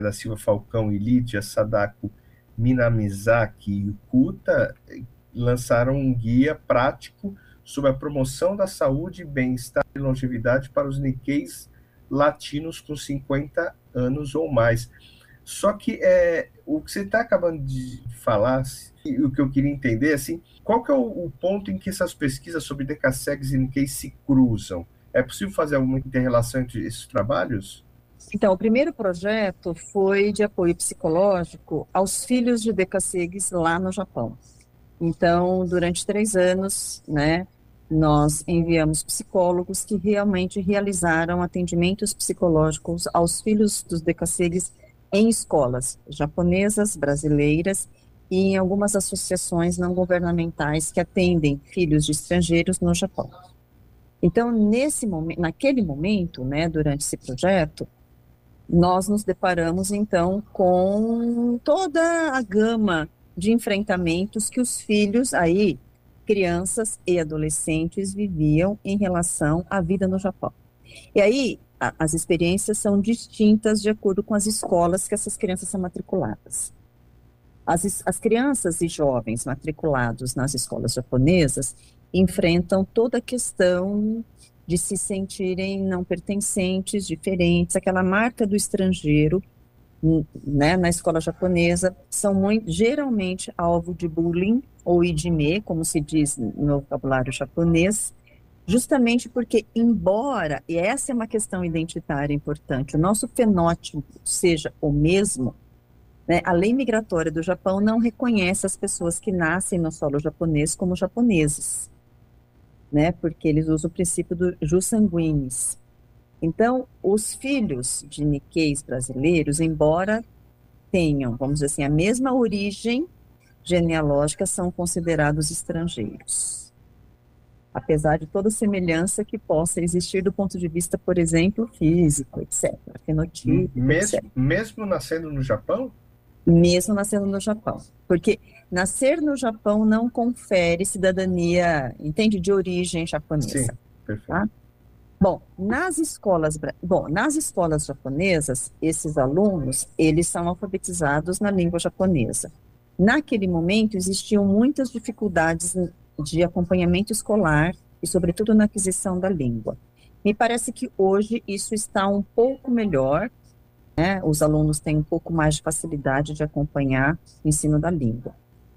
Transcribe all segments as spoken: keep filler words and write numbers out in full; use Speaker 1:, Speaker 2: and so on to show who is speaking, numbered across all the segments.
Speaker 1: da Silva Falcão e Lídia Sadako Minamizaki e Yukuta lançaram um guia prático sobre a promoção da saúde, bem-estar e longevidade para os Nikkeis latinos com cinquenta anos ou mais. Só que é, o que você está acabando de falar, e o que eu queria entender, assim, qual que é o, o ponto em que essas pesquisas sobre decassegues e Nikkeis se cruzam? É possível fazer alguma inter-relação entre esses trabalhos?
Speaker 2: Então, o primeiro projeto foi de apoio psicológico aos filhos de decassegues lá no Japão. Então, durante três anos, né, nós enviamos psicólogos que realmente realizaram atendimentos psicológicos aos filhos dos decassegues em escolas japonesas, brasileiras e em algumas associações não governamentais que atendem filhos de estrangeiros no Japão. Então, nesse momento, naquele momento, né, durante esse projeto, nós nos deparamos, então, com toda a gama de enfrentamentos que os filhos aí, crianças e adolescentes, viviam em relação à vida no Japão. E aí, a, as experiências são distintas de acordo com as escolas que essas crianças são matriculadas. As, as crianças e jovens matriculados nas escolas japonesas enfrentam toda a questão de se sentirem não pertencentes, diferentes, aquela marca do estrangeiro, né, na escola japonesa, são muito, geralmente alvo de bullying, ou ijime, como se diz no vocabulário japonês, justamente porque, embora, e essa é uma questão identitária importante, o nosso fenótipo seja o mesmo, né, a lei migratória do Japão não reconhece as pessoas que nascem no solo japonês como japoneses, né, porque eles usam o princípio do jus sanguinis. Então, os filhos de Nikkeis brasileiros, embora tenham, vamos dizer assim, a mesma origem genealógica, são considerados estrangeiros. Apesar de toda semelhança que possa existir do ponto de vista, por exemplo, físico, etcétera, fenotípico,
Speaker 1: Mesmo,
Speaker 2: etcétera.
Speaker 1: mesmo nascendo no Japão?
Speaker 2: Mesmo nascendo no Japão. Porque nascer no Japão não confere cidadania, entende, de origem
Speaker 1: Sim,
Speaker 2: japonesa.
Speaker 1: perfeito.
Speaker 2: Tá? Bom, nas escolas, bom, nas escolas japonesas, esses alunos, eles são alfabetizados na língua japonesa. Naquele momento, existiam muitas dificuldades de acompanhamento escolar e, sobretudo, na aquisição da língua. Me parece que hoje isso está um pouco melhor, né? Os alunos têm um pouco mais de facilidade de acompanhar o ensino da língua.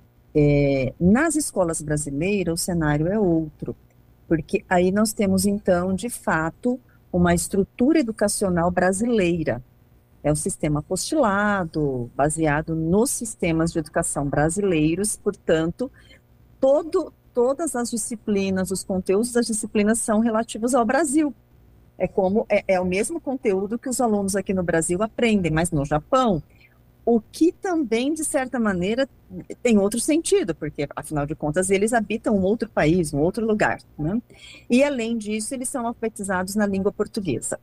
Speaker 2: É, nas escolas brasileiras, o cenário é outro, porque aí nós temos, então, de fato, uma estrutura educacional brasileira. É o sistema apostilado, baseado nos sistemas de educação brasileiros, portanto, todo, todas as disciplinas, os conteúdos das disciplinas são relativos ao Brasil. É como é, é o mesmo conteúdo que os alunos aqui no Brasil aprendem, mas no Japão, o que também, de certa maneira, tem outro sentido, porque, afinal de contas, eles habitam um outro país, um outro lugar, né? E, além disso, eles são alfabetizados na língua portuguesa.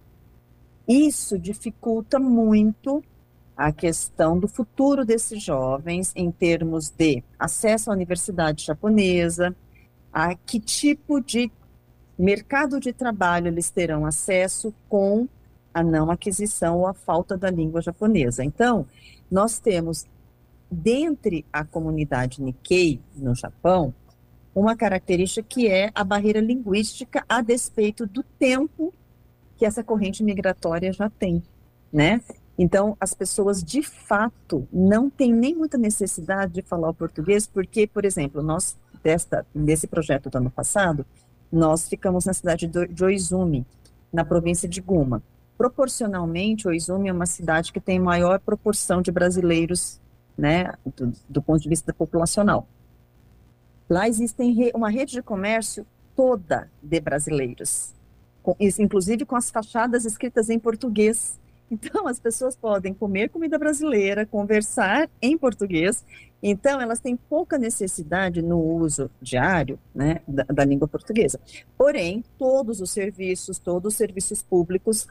Speaker 2: Isso dificulta muito a questão do futuro desses jovens em termos de acesso à universidade japonesa, a que tipo de mercado de trabalho eles terão acesso com a não aquisição ou a falta da língua japonesa. Então, nós temos, dentre a comunidade Nikkei no Japão, uma característica que é a barreira linguística a despeito do tempo que essa corrente migratória já tem, né? Então, as pessoas, de fato, não têm nem muita necessidade de falar o português, porque, por exemplo, nós, desta, desse projeto do ano passado, nós ficamos na cidade de Oizumi, na província de Guma. Proporcionalmente, Oizumi é uma cidade que tem maior proporção de brasileiros, né, do, do ponto de vista populacional. Lá existe re, uma rede de comércio toda de brasileiros, com, inclusive com as fachadas escritas em português. Então, as pessoas podem comer comida brasileira, conversar em português. Então, elas têm pouca necessidade no uso diário, né, da, da língua portuguesa. Porém, todos os serviços, todos os serviços públicos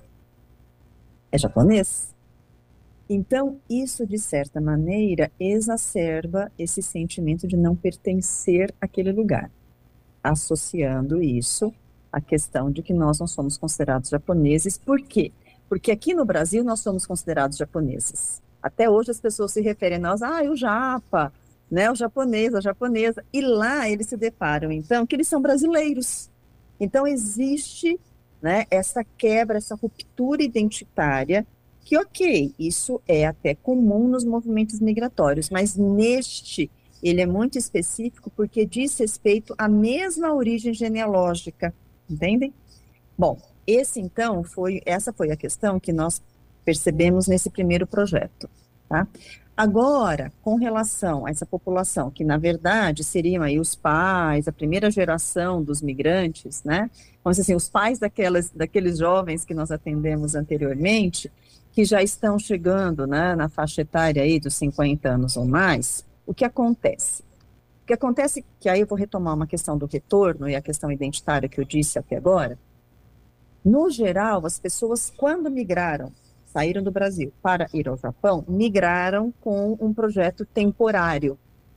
Speaker 2: é japonês. Então, isso, de certa maneira, exacerba esse sentimento de não pertencer àquele lugar, associando isso à questão de que nós não somos considerados japoneses. Por quê? Porque aqui no Brasil nós somos considerados japoneses. Até hoje as pessoas se referem a nós, ah, o japa, né, o japonês, a japonesa. E lá eles se deparam, então, que eles são brasileiros. Então existe, né, essa quebra, essa ruptura identitária, que ok, isso é até comum nos movimentos migratórios, mas neste ele é muito específico porque diz respeito à mesma origem genealógica, entendem? Bom, esse então foi, essa foi a questão que nós percebemos nesse primeiro projeto, tá? Agora, com relação a essa população, que na verdade seriam aí os pais, a primeira geração dos migrantes, né? Vamos dizer assim, os pais daquelas, daqueles jovens que nós atendemos anteriormente, que já estão chegando, né, na faixa etária aí dos cinquenta anos ou mais, o que acontece? O que acontece é que aí eu vou retomar uma questão do retorno e a questão identitária que eu disse até agora. No geral, as pessoas, quando migraram, saíram do Brasil para ir ao Japão, migraram com um projeto temporário.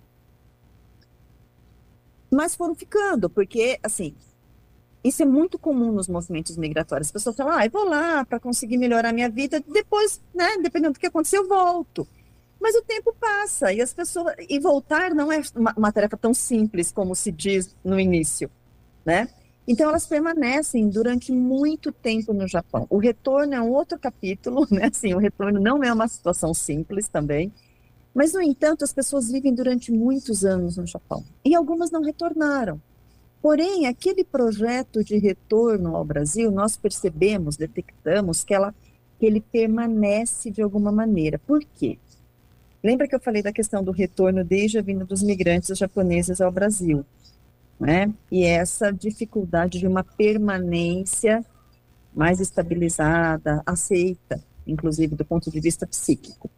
Speaker 2: Mas foram ficando, porque, assim, isso é muito comum nos movimentos migratórios. As pessoas falam, ah, eu vou lá para conseguir melhorar minha vida, depois, né, dependendo do que acontecer, eu volto. Mas o tempo passa, e as pessoas, e voltar não é uma, uma tarefa tão simples como se diz no início, né? Então, elas permanecem durante muito tempo no Japão. O retorno é um outro capítulo, né? Assim, o retorno não é uma situação simples também. Mas, no entanto, as pessoas vivem durante muitos anos no Japão. E algumas não retornaram. Porém, aquele projeto de retorno ao Brasil, nós percebemos, detectamos que, ela, que ele permanece de alguma maneira. Por quê? Lembra que eu falei da questão do retorno desde a vinda dos migrantes japoneses ao Brasil? Né? E essa dificuldade de uma permanência mais estabilizada, aceita, inclusive do ponto de vista psíquico.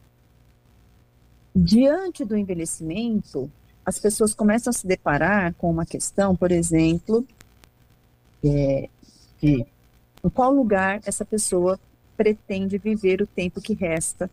Speaker 2: Diante do envelhecimento, as pessoas começam a se deparar com uma questão, por exemplo, é, de em qual lugar essa pessoa pretende viver o tempo que resta,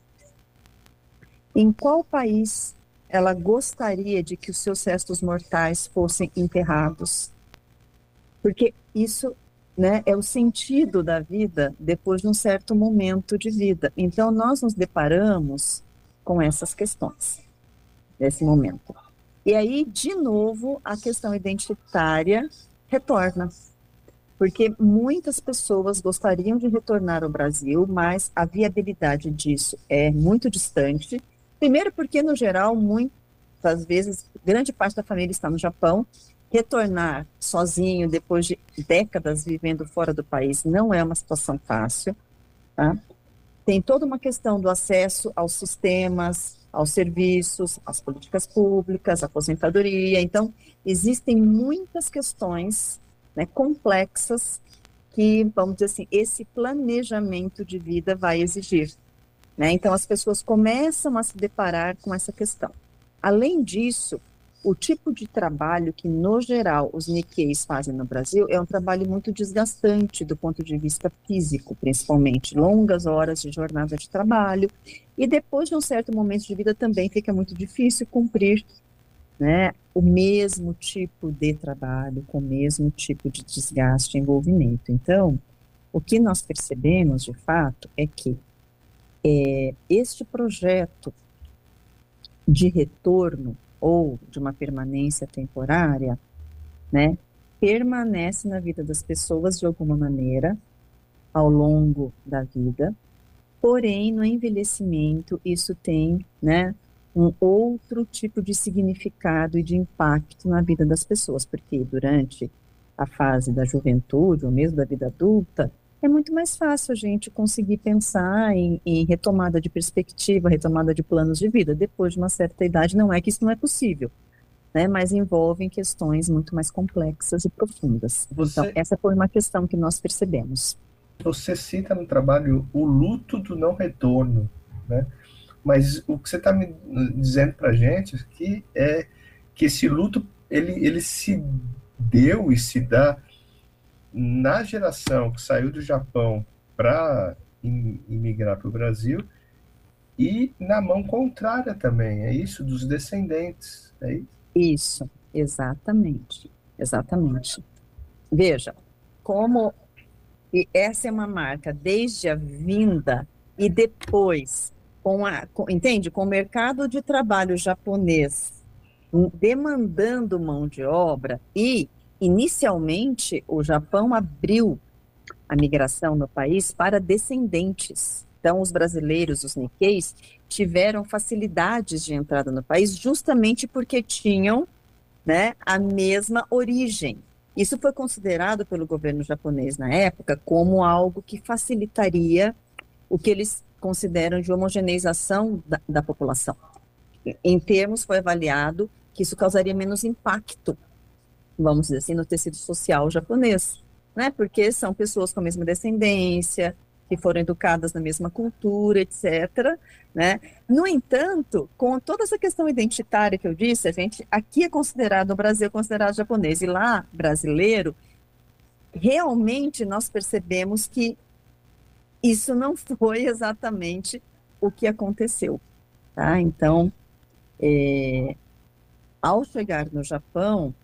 Speaker 2: em qual país ela gostaria de que os seus restos mortais fossem enterrados. Porque isso, né, é o sentido da vida depois de um certo momento de vida. Então, nós nos deparamos com essas questões, nesse momento. E aí, de novo, a questão identitária retorna. Porque muitas pessoas gostariam de retornar ao Brasil, mas a viabilidade disso é muito distante. Primeiro porque, no geral, muitas vezes, grande parte da família está no Japão. Retornar sozinho, depois de décadas vivendo fora do país, não é uma situação fácil. Tá? Tem toda uma questão do acesso aos sistemas, aos serviços, às políticas públicas, à aposentadoria. Então, existem muitas questões, né, complexas que, vamos dizer assim, esse planejamento de vida vai exigir. Né? Então, as pessoas começam a se deparar com essa questão. Além disso, o tipo de trabalho que, no geral, os Nikkeis fazem no Brasil é um trabalho muito desgastante do ponto de vista físico, principalmente. Longas horas de jornada de trabalho. E depois de um certo momento de vida também fica muito difícil cumprir, né, o mesmo tipo de trabalho, com o mesmo tipo de desgaste e envolvimento. Então, o que nós percebemos, de fato, é que É, este projeto de retorno ou de uma permanência temporária, né, permanece na vida das pessoas de alguma maneira ao longo da vida, porém no envelhecimento isso tem, né, um outro tipo de significado e de impacto na vida das pessoas, porque durante a fase da juventude ou mesmo da vida adulta, é muito mais fácil a gente conseguir pensar em, em retomada de perspectiva, retomada de planos de vida. Depois de uma certa idade, não é que isso não é possível, né? Mas envolvem questões muito mais complexas e profundas.
Speaker 1: Você,
Speaker 2: então, essa foi uma questão que nós percebemos.
Speaker 1: Você cita no trabalho o luto do não retorno, né? Mas o que você está me dizendo para a gente aqui é que esse luto, ele, ele se deu e se dá na geração que saiu do Japão para imigrar para o Brasil e na mão contrária também, é isso? Dos descendentes, é isso?
Speaker 2: Isso, exatamente, exatamente. Veja, como E essa é uma marca desde a vinda e depois, com a, com, entende? Com o mercado de trabalho japonês demandando mão de obra e, inicialmente, o Japão abriu a migração no país para descendentes. Então, os brasileiros, os Nikkeis, tiveram facilidades de entrada no país justamente porque tinham, né, a mesma origem. Isso foi considerado pelo governo japonês na época como algo que facilitaria o que eles consideram de homogeneização da, da população. Em termos, foi avaliado que isso causaria menos impacto, vamos dizer assim, no tecido social japonês, né? Porque são pessoas com a mesma descendência, que foram educadas na mesma cultura, etcétera, né? No entanto, com toda essa questão identitária que eu disse, a gente aqui é considerado, no Brasil é considerado japonês, e lá, brasileiro, realmente nós percebemos que isso não foi exatamente o que aconteceu, tá? Então, é, ao chegar no Japão,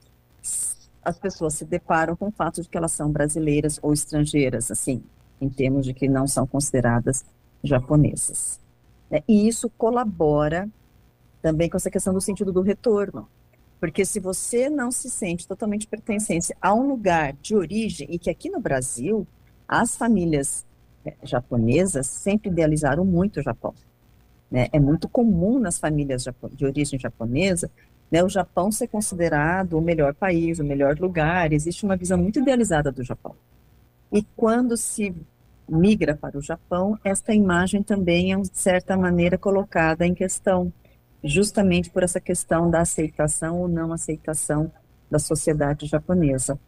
Speaker 2: as pessoas se deparam com o fato de que elas são brasileiras ou estrangeiras, assim, em termos de que não são consideradas japonesas. Né? E isso colabora também com essa questão do sentido do retorno, porque se você não se sente totalmente pertencente a um lugar de origem, e que aqui no Brasil, as famílias é, japonesas sempre idealizaram muito o Japão. Né? É muito comum nas famílias de origem japonesa, né, o Japão ser considerado o melhor país, o melhor lugar. Existe uma visão muito idealizada do Japão. E quando se migra para o Japão, esta imagem também é, de certa maneira, colocada em questão, justamente por essa questão da aceitação ou não aceitação da sociedade japonesa.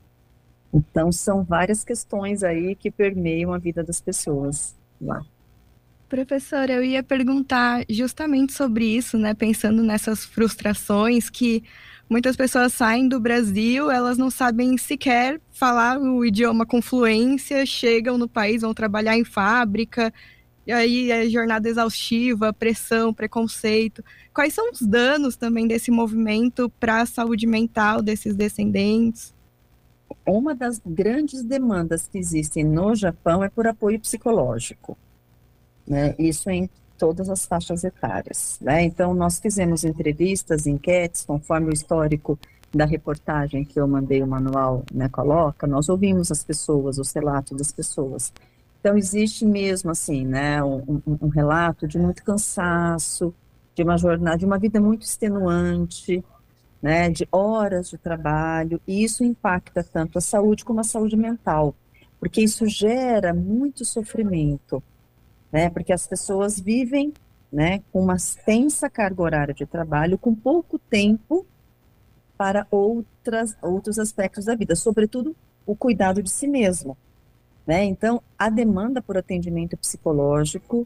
Speaker 2: Então, são várias questões aí que permeiam a vida das pessoas lá.
Speaker 3: Professora, eu ia perguntar justamente sobre isso, né? Pensando nessas frustrações que muitas pessoas saem do Brasil, elas não sabem sequer falar o idioma com fluência, chegam no país, vão trabalhar em fábrica, e aí é jornada exaustiva, pressão, preconceito. Quais são os danos também desse movimento para a saúde mental desses descendentes?
Speaker 2: Uma das grandes demandas que existem no Japão é por apoio psicológico. Né, isso em todas as faixas etárias. Né? Então, nós fizemos entrevistas, enquetes, conforme o histórico da reportagem que eu mandei, o manual, né, coloca, nós ouvimos as pessoas, os relatos das pessoas. Então, existe mesmo, assim, né, um, um, um relato de muito cansaço, de uma jornada, de uma vida muito extenuante, né, de horas de trabalho, e isso impacta tanto a saúde como a saúde mental, porque isso gera muito sofrimento. Né, porque as pessoas vivem, né, com uma extensa carga horária de trabalho, com pouco tempo para outras, outros aspectos da vida, sobretudo o cuidado de si mesmo. Né? Então, a demanda por atendimento psicológico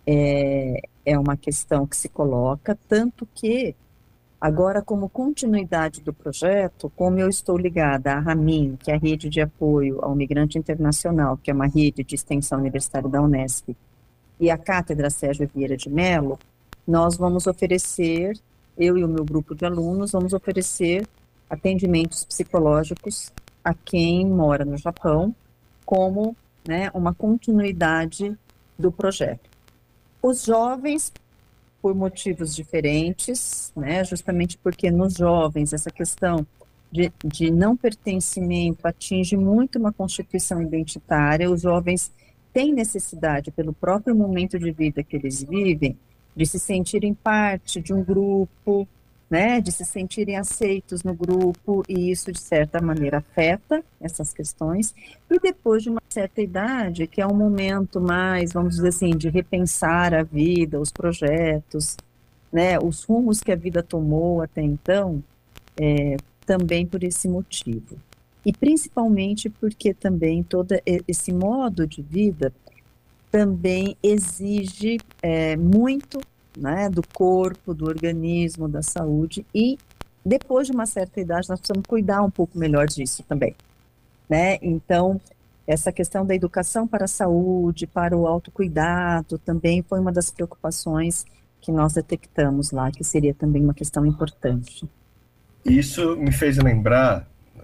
Speaker 2: é, é uma questão que se coloca, tanto que, agora, como continuidade do projeto, como eu estou ligada à RAMIN, que é a Rede de Apoio ao Migrante Internacional, que é uma rede de extensão universitária da Unesp, e a Cátedra Sérgio Vieira de Mello, nós vamos oferecer, eu e o meu grupo de alunos, vamos oferecer atendimentos psicológicos a quem mora no Japão, como, né, uma continuidade do projeto. Os jovens, por motivos diferentes, né, justamente porque nos jovens essa questão de, de não pertencimento atinge muito uma constituição identitária, os jovens têm necessidade, pelo próprio momento de vida que eles vivem, de se sentirem parte de um grupo, né, de se sentirem aceitos no grupo, e isso, de certa maneira, afeta essas questões. E depois de uma certa idade, que é um momento mais, vamos dizer assim, de repensar a vida, os projetos, né, os rumos que a vida tomou até então, é, também por esse motivo. E principalmente porque também todo esse modo de vida também exige é, muito, né, do corpo, do organismo, da saúde, e depois de uma certa idade nós precisamos cuidar um pouco melhor disso também. Né? Então, essa questão da educação para a saúde, para o autocuidado, também foi uma das preocupações que nós detectamos lá, que seria também uma questão importante.
Speaker 1: Isso me fez lembrar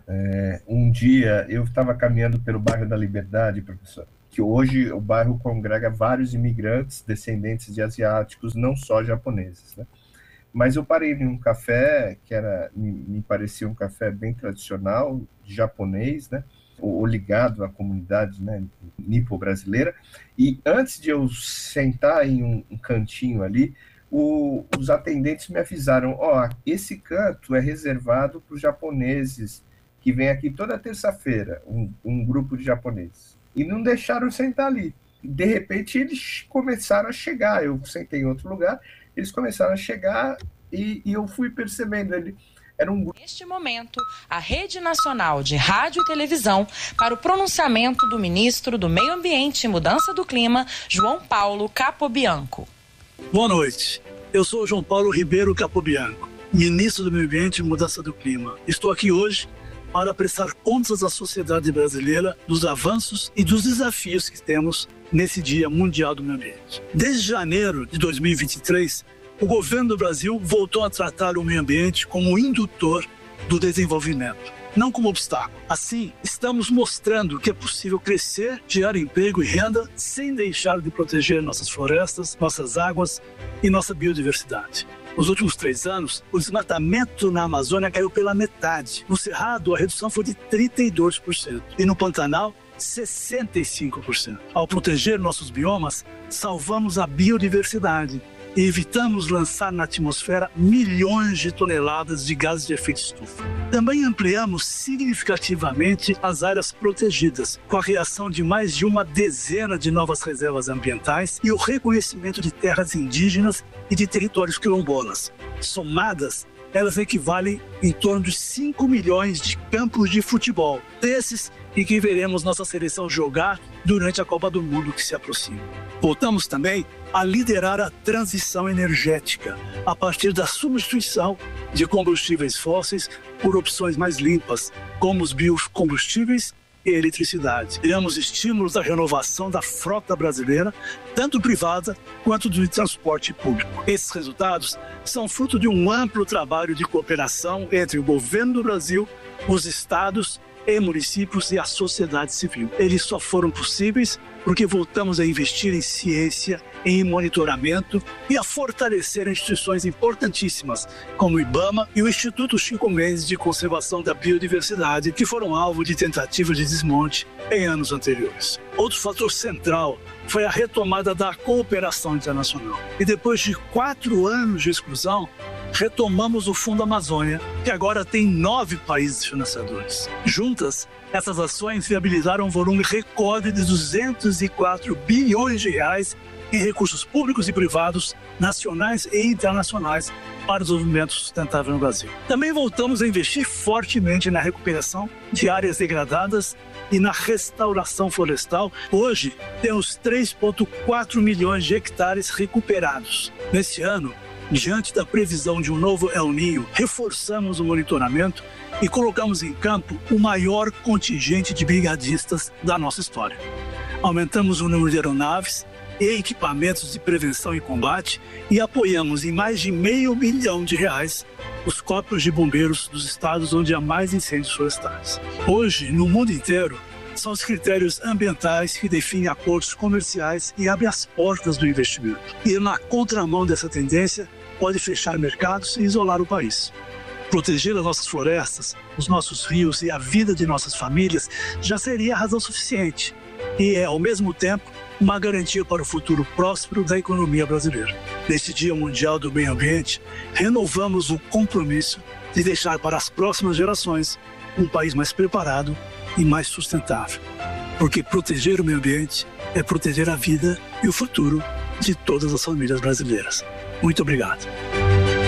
Speaker 1: É, um dia eu estava caminhando pelo bairro da Liberdade, professor, que hoje o bairro congrega vários imigrantes descendentes de asiáticos, não só japoneses, né? Mas eu parei em um café que era, me, me parecia um café bem tradicional, japonês, né? Ou, ou ligado à comunidade, né, nipo-brasileira. E antes de eu sentar em um, um cantinho ali, o, os atendentes me avisaram, ó, oh, esse canto é reservado para os japoneses que vem aqui toda terça-feira, um, um grupo de japoneses. E não deixaram eu sentar ali. De repente, eles começaram a chegar. Eu sentei em outro lugar, eles começaram a chegar e, e eu fui percebendo. Ele era um grupo.
Speaker 4: Neste momento, a Rede Nacional de Rádio e Televisão para o pronunciamento do ministro do Meio Ambiente e Mudança do Clima, João Paulo Capobianco.
Speaker 5: Boa noite. Eu sou João Paulo Ribeiro Capobianco, ministro do Meio Ambiente e Mudança do Clima. Estou aqui hoje para prestar contas à sociedade brasileira dos avanços e dos desafios que temos nesse Dia Mundial do Meio Ambiente. Desde janeiro de dois mil e vinte e três, o governo do Brasil voltou a tratar o meio ambiente como indutor do desenvolvimento, não como obstáculo. Assim, estamos mostrando que é possível crescer, gerar emprego e renda sem deixar de proteger nossas florestas, nossas águas e nossa biodiversidade. Nos últimos três anos, o desmatamento na Amazônia caiu pela metade. No Cerrado, a redução foi de trinta e dois por cento. E no Pantanal, sessenta e cinco por cento. Ao proteger nossos biomas, salvamos a biodiversidade e evitamos lançar na atmosfera milhões de toneladas de gases de efeito estufa. Também ampliamos significativamente as áreas protegidas, com a criação de mais de uma dezena de novas reservas ambientais e o reconhecimento de terras indígenas e de territórios quilombolas. Somadas, elas equivalem em torno de cinco milhões de campos de futebol, desses em que veremos nossa seleção jogar durante a Copa do Mundo que se aproxima. Voltamos também a liderar a transição energética, a partir da substituição de combustíveis fósseis por opções mais limpas, como os biocombustíveis e a eletricidade. Criamos estímulos à renovação da frota brasileira, tanto privada quanto do transporte público. Esses resultados são fruto de um amplo trabalho de cooperação entre o governo do Brasil, os estados e municípios e a sociedade civil. Eles só foram possíveis porque voltamos a investir em ciência, em monitoramento e a fortalecer instituições importantíssimas, como o IBAMA e o Instituto Chico Mendes de Conservação da Biodiversidade, que foram alvo de tentativas de desmonte em anos anteriores. Outro fator central foi a retomada da cooperação internacional. E depois de quatro anos de exclusão, retomamos o Fundo Amazônia, que agora tem nove países financiadores. Juntas, essas ações viabilizaram um volume recorde de duzentos e quatro bilhões de reais em recursos públicos e privados, nacionais e internacionais, para o desenvolvimento sustentável no Brasil. Também voltamos a investir fortemente na recuperação de áreas degradadas e na restauração florestal. Hoje, temos três vírgula quatro milhões de hectares recuperados. Neste ano, diante da previsão de um novo El Niño, reforçamos o monitoramento e colocamos em campo o maior contingente de brigadistas da nossa história. Aumentamos o número de aeronaves e equipamentos de prevenção e combate e apoiamos em mais de meio bilhão de reais os corpos de bombeiros dos estados onde há mais incêndios florestais. Hoje, no mundo inteiro, são os critérios ambientais que definem acordos comerciais e abrem as portas do investimento. E na contramão dessa tendência, pode fechar mercados e isolar o país. Proteger as nossas florestas, os nossos rios e a vida de nossas famílias já seria a razão suficiente. E é, ao mesmo tempo, uma garantia para o futuro próspero da economia brasileira. Neste Dia Mundial do Meio Ambiente, renovamos o compromisso de deixar para as próximas gerações um país mais preparado e mais sustentável. Porque proteger o meio ambiente é proteger a vida e o futuro de todas as famílias brasileiras. Muito obrigado.